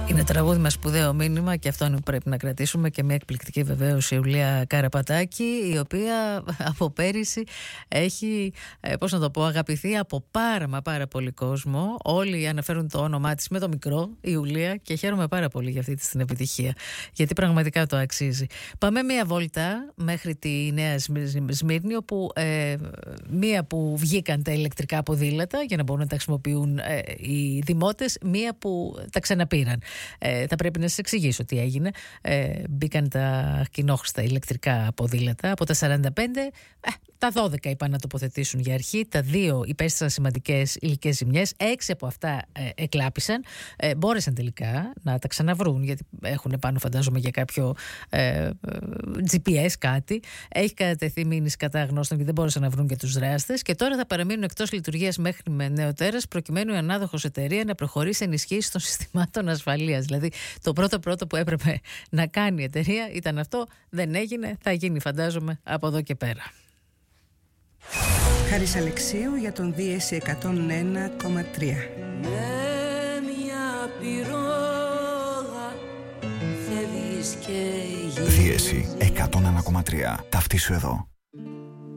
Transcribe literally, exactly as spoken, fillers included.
Είναι τραγούδι με σπουδαίο μήνυμα και αυτό είναι που πρέπει να κρατήσουμε, και μια εκπληκτική βεβαίως Ιουλία Καραπατάκη, η οποία από πέρυσι έχει, πώς να το πω, αγαπηθεί από πάρα μα πάρα πολύ κόσμο. Όλοι αναφέρουν το όνομά της με το μικρό, Ιουλία, και χαίρομαι πάρα πολύ για αυτή της την επιτυχία, γιατί πραγματικά το αξίζει. Πάμε μια βόλτα μέχρι τη Νέα Σμύρνη, όπου ε, μία που βγήκαν τα ηλεκτρικά ποδήλατα για να μπορούν να τα χρησιμοποιούν ε, οι δημότες, μία που τα ξαναπήραν. Ε, θα πρέπει να σας εξηγήσω τι έγινε. Ε, μπήκαν τα κοινόχρηστα ηλεκτρικά ποδήλατα από τα σαράντα πέντε, ε, τα δώδεκα είπαν να τοποθετήσουν για αρχή. Τα δύο υπέστησαν σημαντικές υλικές ζημιές. Έξι από αυτά ε, εκλάπησαν. Ε, μπόρεσαν τελικά να τα ξαναβρούν, γιατί έχουν πάνω, φαντάζομαι, για κάποιο ε, τζι πι ες κάτι. Έχει κατατεθεί μήνυση κατά γνώστων και δεν μπόρεσαν να βρουν και τους δράστες. Και τώρα θα παραμείνουν εκτός λειτουργίας μέχρι με νεοτέρας, προκειμένου η ανάδοχος εταιρεία να προχωρήσει ενισχύσει των συστημάτων ασφαλείας. Δηλαδή, το πρώτο πρώτο που έπρεπε να κάνει η εταιρεία ήταν αυτό. Δεν έγινε. Θα γίνει, φαντάζομαι, από εδώ και πέρα. Χάρης Αλεξίου για τον Δίεση εκατόν ένα κόμμα τρία. Με μια πυρόγα φεύγεις και γυρίζεις. Δίεση εκατόν ένα κόμμα τρία. Ταυτίσου εδώ.